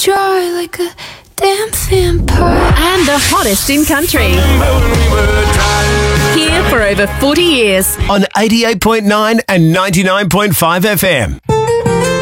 dry like a damn vampire. And the hottest in country. Here for over 40 years. On 88.9 and 99.5 FM.